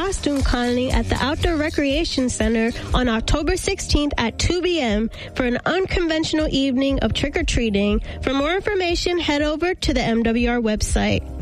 costume colony at the Outdoor Recreation Center on October 16th at 2 p.m. for an unconventional evening of trick-or-treating. For more information, head over to the MWR website.